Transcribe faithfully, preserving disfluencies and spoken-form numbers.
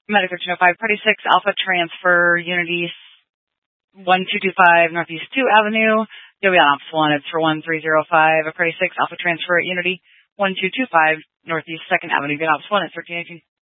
Medic thirteen oh five, Party six, Alpha Transfer, Unity one two two five, Northeast two Avenue. You'll be on Ops one, it's for one three zero five. Party six, Alpha Transfer at Unity one two two five, Northeast second Avenue. You'll be on Ops one, it's thirteen eighteen.